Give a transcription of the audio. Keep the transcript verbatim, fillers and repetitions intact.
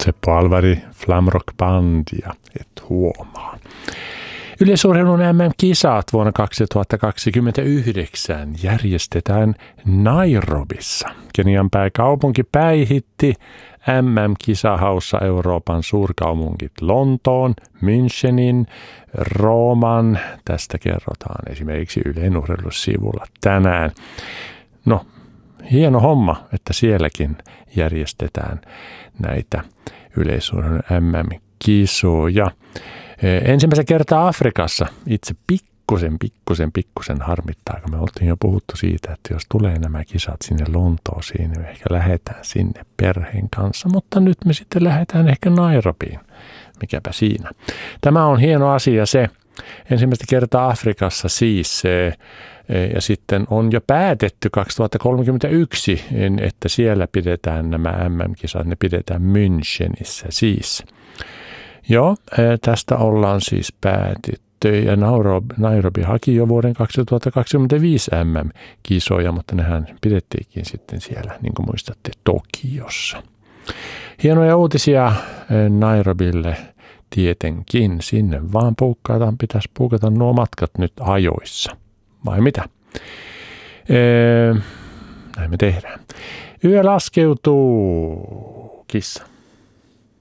Seppo Alvari, Flamrock Bandia, et huomaa. Yleisurheilun M M-kisat vuonna kaksituhattakaksikymmentäyhdeksän järjestetään Nairobissa. Kenian pääkaupunki päihitti M M-kisahaussa Euroopan suurkaupungit Lontoon, Münchenin, Rooman. Tästä kerrotaan esimerkiksi Ylen urheilusivulla tänään. No, hieno homma, että sielläkin järjestetään näitä yleisurheilun M M-kisoja. Ensimmäisen kertaa Afrikassa itse pikkusen, pikkusen, pikkusen harmittaa, kun me oltiin jo puhuttu siitä, että jos tulee nämä kisat sinne Lontoosiin, niin me ehkä lähdetään sinne perheen kanssa, mutta nyt me sitten lähdetään ehkä Nairobiin. Mikäpä siinä. Tämä on hieno asia se, ensimmäistä kertaa Afrikassa siis se, ja sitten on jo päätetty kaksituhattakolmekymmentäyksi, että siellä pidetään nämä M M-kisat, ne pidetään Münchenissä siis. Joo, tästä ollaan siis päätetty ja Nairobi haki jo vuoden kaksituhattakaksikymmentäviisi M M-kisoja, mutta nehän pidettiinkin sitten siellä, niin kuin muistatte, Tokiossa. Hienoja uutisia Nairobille tietenkin. Sinne vaan puukkataan, pitäisi puukata nuo matkat nyt ajoissa. Vai mitä? Ee, näin me tehdään. Yö laskeutuu, kissa.